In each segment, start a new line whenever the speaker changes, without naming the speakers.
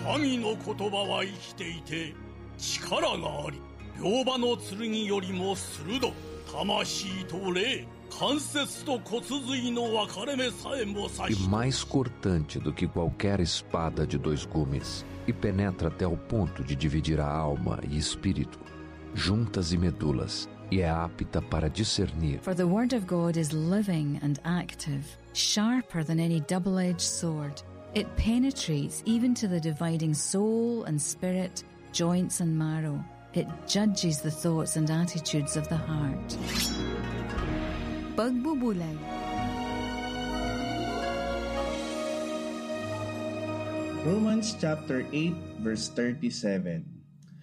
神の言葉は生きていて力があり、両刃の剣よりも鋭く、魂と霊、関節と骨髄の分かれ目さえも刺し、
e mais cortante do que qualquer espada de 2 gumes, e penetra até o ponto de dividir a alma e espírito, juntas e medulas, e é apta para discernir.
For the word of God is living and active, sharper than any double-edged sword. It penetrates even to the dividing soul and spirit, joints and marrow. It judges the thoughts and attitudes of the heart. Pagbubulay.
Romans chapter 8 verse 37.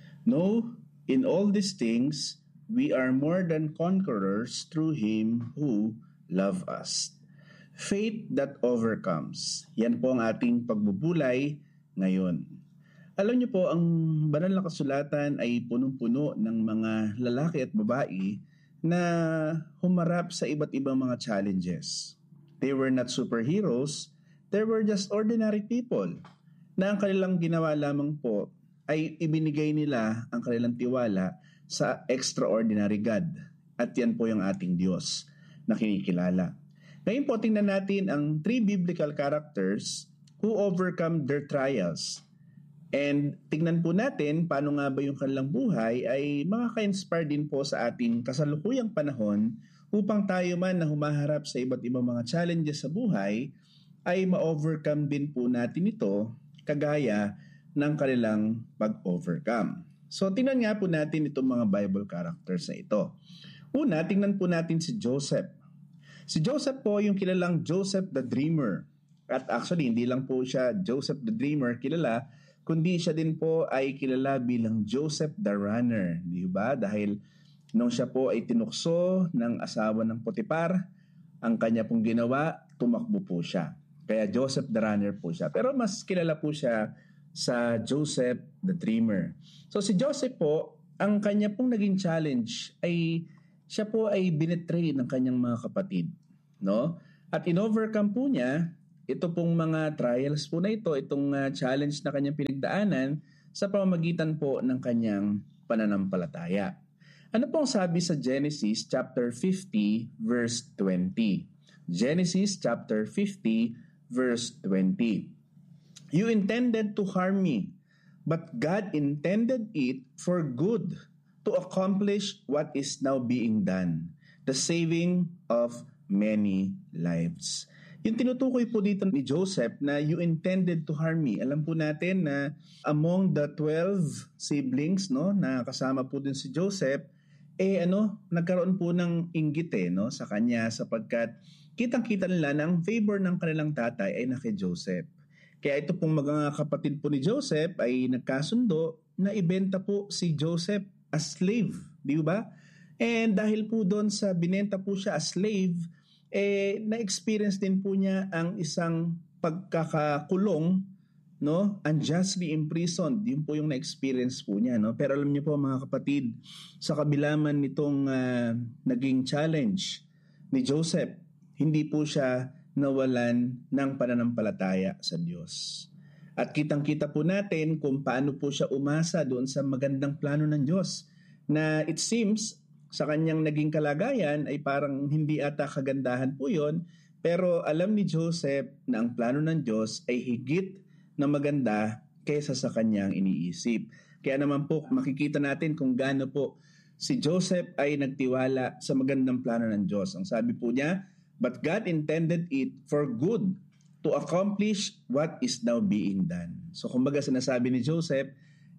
No, in all these things we are more than conquerors through Him who loved us. Faith that overcomes. Yan po ang ating pagbubulay ngayon. Alam niyo po, ang banal na kasulatan ay punong-puno ng mga lalaki at babae na humarap sa iba't ibang mga challenges. They were not superheroes, they were just ordinary people na ang kanilang ginawa lamang po ay ibinigay nila ang kanilang tiwala sa extraordinary God. At yan po yung ating Diyos na kinikilala. Ngayon po, tingnan natin ang 3 biblical characters who overcome their trials. And tingnan po natin paano nga ba yung kanilang buhay ay makaka-inspire din po sa ating kasalukuyang panahon upang tayo man na humaharap sa iba't ibang mga challenges sa buhay ay ma-overcome din po natin ito kagaya ng kanilang pag-overcome. So tingnan nga po natin itong mga Bible characters na ito. Una, tingnan po natin si Joseph. Si Joseph po yung kilalang Joseph the Dreamer. At actually, hindi lang po siya Joseph the Dreamer kilala, kundi siya din po ay kilala bilang Joseph the Runner. Di ba? Dahil nung siya po ay tinukso ng asawa ng Potiphar, ang kanya pong ginawa, tumakbo po siya. Kaya Joseph the Runner po siya. Pero mas kilala po siya sa Joseph the Dreamer. So si Joseph po, ang kanya pong naging challenge ay siya po ay binetray ng kanyang mga kapatid, no? At in-overcome po niya ito pong mga trials po na ito, itong challenge na kanyang pinagdaanan sa pamamagitan po ng kanyang pananampalataya. Ano pong sabi sa Genesis chapter 50 verse 20? Genesis chapter 50 verse 20. You intended to harm me, but God intended it for good, to accomplish what is now being done, the saving of many lives. Yung tinutukoy po dito ni Joseph na you intended to harm me. Alam po natin na among the 12 siblings, no, na kasama po din si Joseph, nagkaroon po ng inggit no, sa kanya sapagkat kitang-kita nila na ang favor ng kanilang tatay ay na kay Joseph. Kaya ito pong mga kapatid po ni Joseph ay nagkasundo na ibenta po si Joseph as slave, di ba? And dahil po doon sa binenta po siya as slave, na-experience din po niya ang isang pagkakakulong, no? Unjustly imprisoned. Yun po yung na-experience po niya, no? Pero alam niyo po mga kapatid, sa kabila man nitong naging challenge ni Joseph, hindi po siya nawalan ng pananampalataya sa Diyos. At kitang-kita po natin kung paano po siya umasa doon sa magandang plano ng Diyos na it seems sa kanyang naging kalagayan ay parang hindi ata kagandahan po yon, pero alam ni Joseph na ang plano ng Diyos ay higit na maganda kaysa sa kanyang iniisip. Kaya naman po makikita natin kung gaano po si Joseph ay nagtiwala sa magandang plano ng Diyos. Ang sabi po niya, but God intended it for good, to accomplish what is now being done. So kumbaga sinasabi ni Joseph,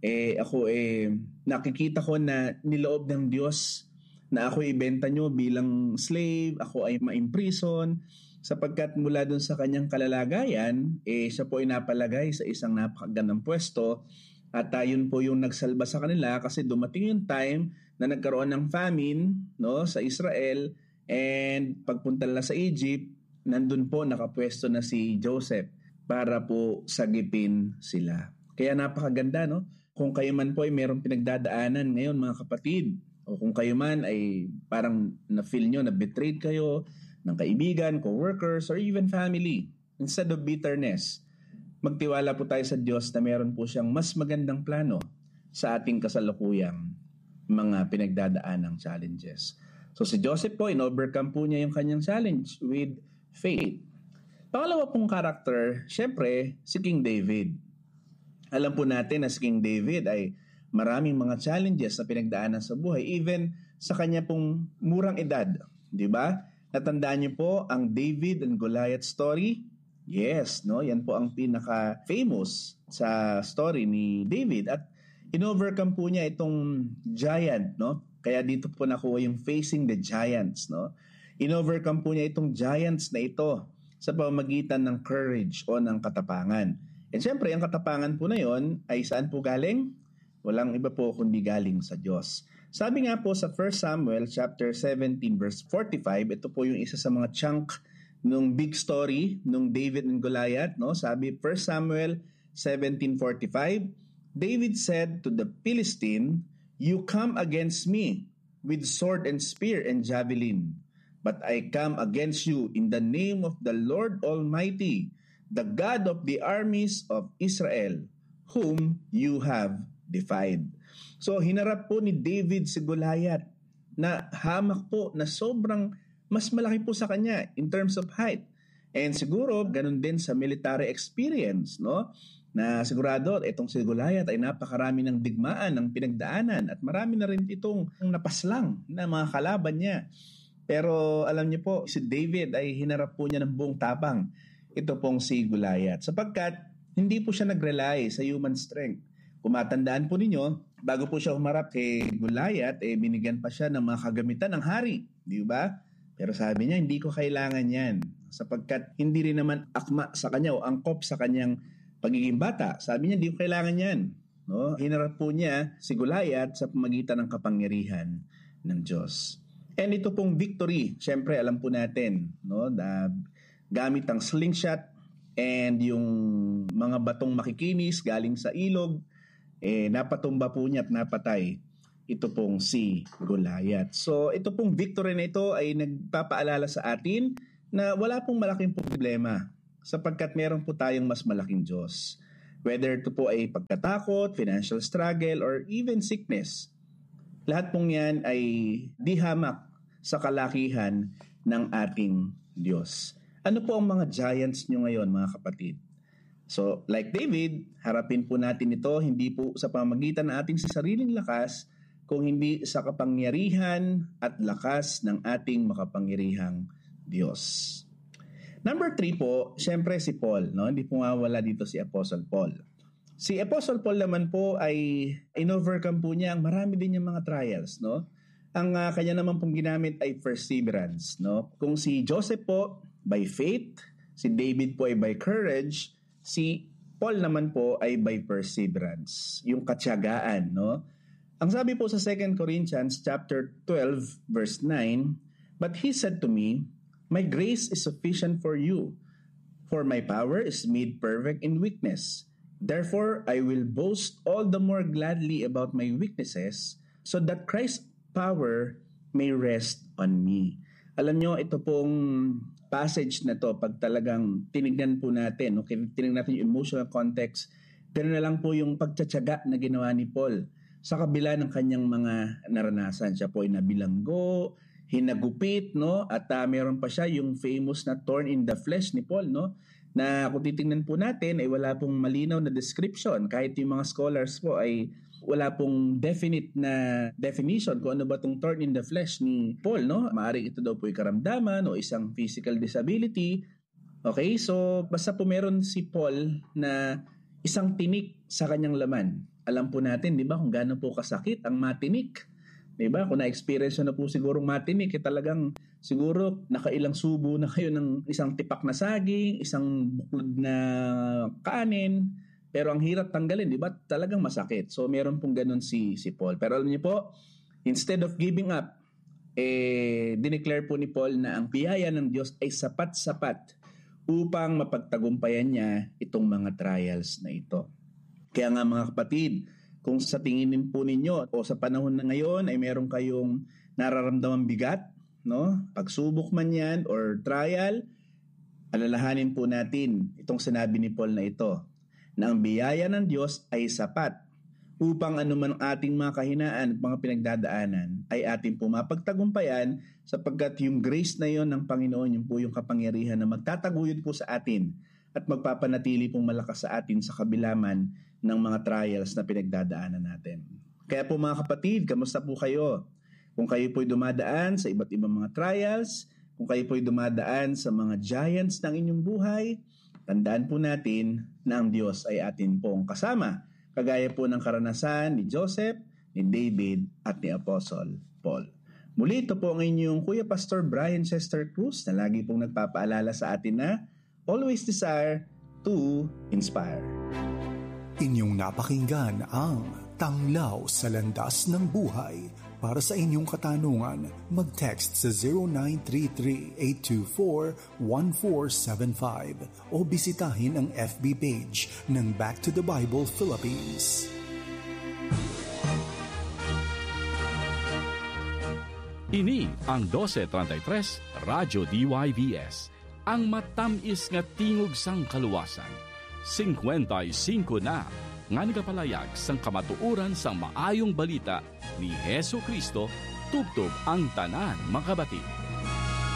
nakikita ko na niloob ng Diyos na ako ibenta nyo bilang slave, ako ay ma-imprison, sapagkat mula dun sa kanyang kalalagayan, siya po ay napalagay sa isang napakagandang pwesto, at yun po yung nagsalba sa kanila kasi dumating yung time na nagkaroon ng famine, no, sa Israel, and pagpunta nila sa Egypt, nandun po nakapwesto na si Joseph para po sagipin sila. Kaya napakaganda, no? Kung kayo man po ay mayroong pinagdadaanan ngayon mga kapatid, o kung kayo man ay parang na-feel nyo na betrayed kayo ng kaibigan, co-workers, or even family, instead of bitterness, magtiwala po tayo sa Diyos na meron po siyang mas magandang plano sa ating kasalukuyang mga pinagdadaanang challenges. So si Joseph po, in-overcome po niya yung kanyang challenge with faith. Pangalawa pong karakter, syempre, si King David. Alam po natin na si King David ay maraming mga challenges na pinagdaanan sa buhay, even sa kanya pong murang edad. Di ba? Natandaan niyo po ang David and Goliath story? Yes, no? Yan po ang pinaka-famous sa story ni David. At in-overcome po niya itong giant, no? Kaya dito po nakuha yung facing the giants, no? In-overcome po niya itong giants na ito sa pamamagitan ng courage o ng katapangan. And syempre, ang katapangan po na yon ay saan po galing? Walang iba po kundi galing sa Diyos. Sabi nga po sa 1 Samuel chapter 17 verse 45, ito po yung isa sa mga chunk nung big story nung David and Goliath, no? Sabi 1 Samuel 17:45, David said to the Philistine, "You come against me with sword and spear and javelin, but I come against you in the name of the Lord Almighty, the God of the armies of Israel, whom you have defied." So hinarap po ni David si Goliath na hamak po na sobrang mas malaki po sa kanya in terms of height. And siguro ganun din sa military experience, no? Na sigurado itong si Goliath ay napakarami ng digmaan, ng pinagdaanan, at marami na rin itong napaslang na mga kalaban niya. Pero alam niyo po, si David ay hinarap po niya ng buong tapang ito pong si Goliath, sapagkat hindi po siya nag-rely sa human strength. Kung matandaan po ninyo, bago po siya humarap kay Goliath, binigyan pa siya ng mga kagamitan ng hari, di ba? Pero sabi niya, hindi ko kailangan yan, sapagkat hindi rin naman akma sa kanya o angkop sa kanyang pagiging bata. Sabi niya, hindi ko kailangan yan. No? Hinarap po niya si Goliath sa pamagitan ng kapangyarihan ng Diyos. And ito pong victory, syempre alam po natin, no, na gamit ang slingshot and yung mga batong makikinis galing sa ilog, napatumba po niya at napatay ito pong si Goliath. So ito pong victory na ito ay nagpapaalala sa atin na wala pong malaking problema sapagkat meron po tayong mas malaking Diyos. Whether ito po ay pagkatakot, financial struggle, or even sickness, lahat pong yan ay di hamak sa kalakihan ng ating Diyos. Ano po ang mga giants nyo ngayon, mga kapatid? So, like David, harapin po natin ito hindi po sa pamamagitan ng ating sariling lakas, kung hindi sa kapangyarihan at lakas ng ating makapangyarihang Diyos. Number 3 po, syempre si Paul, no? Hindi po nga wala dito si Apostle Paul. Si Apostle Paul naman po ay in-overcome po niya ang marami din niyang mga trials, no? Ang kanya naman pong ginamit ay perseverance, no? Kung si Joseph po by faith, si David po ay by courage, si Paul naman po ay by perseverance, yung katyagaan, no? Ang sabi po sa 2 Corinthians chapter 12 verse 9, "But he said to me, my grace is sufficient for you, for my power is made perfect in weakness. Therefore, I will boast all the more gladly about my weaknesses, so that Christ's power may rest on me." Alam nyo, ito pong passage na to, pag talagang tinignan po natin, okay, tinignan natin yung emotional context, pero na lang po yung pagtsatsaga na ginawa ni Paul sa kabila ng kanyang mga naranasan. Siya po ay nabilanggo, hinagupit, no? At meron pa siya yung famous na thorn in the flesh ni Paul, no? Na kung titingnan po natin ay wala pong malinaw na description. Kahit yung mga scholars po ay wala pong definite na definition kung ano ba itong thorn in the flesh ni Paul, no? Maaring ito daw po ay karamdaman o isang physical disability. Okay, so basta po meron si Paul na isang tinik sa kanyang laman. Alam po natin, di ba, kung gaano po kasakit ang matinik. Di ba? Kung na-experience na po sigurong matinik, talagang siguro nakailang subo na kayo ng isang tipak na saging, isang buklod na kanin, pero ang hirap tanggalin, di ba? Talagang masakit. So meron pong ganun si Paul. Pero alam niyo po, instead of giving up, dineclare po ni Paul na ang biyaya ng Diyos ay sapat-sapat upang mapagtagumpayan niya itong mga trials na ito. Kaya nga mga kapatid, kung sa tinginin po ninyo o sa panahon na ngayon ay meron kayong nararamdamang bigat, no? Pagsubok man yan or trial, alalahanin po natin itong sinabi ni Paul na ito. na ang biyaya ng Diyos ay sapat upang anuman ating mga kahinaan at mga pinagdadaanan ay ating pumapagtagumpayan, sapagkat yung grace na yon ng Panginoon, yun po yung kapangyarihan na magtataguyod po sa atin at magpapanatili pong malakas sa atin sa kabilaman ng mga trials na pinagdadaanan natin. Kaya po mga kapatid, kamusta po kayo? Kung kayo po'y dumadaan sa iba't ibang mga trials, kung kayo po'y dumadaan sa mga giants ng inyong buhay, tandaan po natin na ang Diyos ay atin pong kasama. Kagaya po ng karanasan ni Joseph, ni David, at ni Apostle Paul. Muli, ito po ang inyong Kuya Pastor Brian Chester Cruz na lagi pong nagpapaalala sa atin na always desire to inspire.
Inyong napakinggan ang Tanglaw sa Landas ng Buhay. Para sa inyong katanungan, mag-text sa 0933-824-1475 o bisitahin ang FB page ng Back to the Bible Philippines.
Ini ang 1233 Radyo DYVS, ang matamis nga tingog sang kaluwasan. 55 na nga nagapalayag sang kamatuoran sang maayong balita ni Hesu Kristo, tubtob ang tanan makabati.